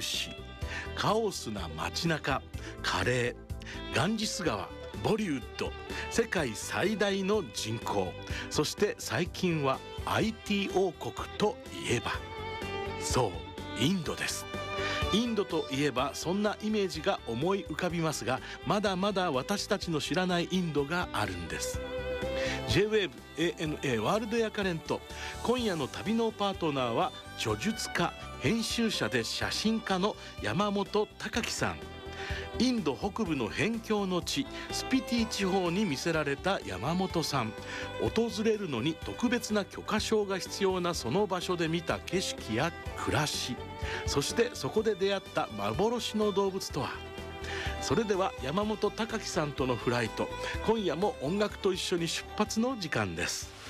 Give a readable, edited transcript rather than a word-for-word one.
牛、カオスな街中、カレー、ガンジス川、ボリウッド、世界最大の人口、そして最近は IT 王国といえば、そうインドです。インドといえばそんなイメージが思い浮かびますが、まだまだ私たちの知らないインドがあるんです。 J-WAVE ANA ワールドエアカレント、今夜の旅のパートナーは著述家、編集者で写真家の山本貴樹さん。インド北部の辺境の地スピティ地方に魅せられた山本さん。訪れるのに特別な許可証が必要なその場所で見た景色や暮らし、そしてそこで出会った幻の動物とは。それでは山本貴樹さんとのフライト、今夜も音楽と一緒に出発の時間です。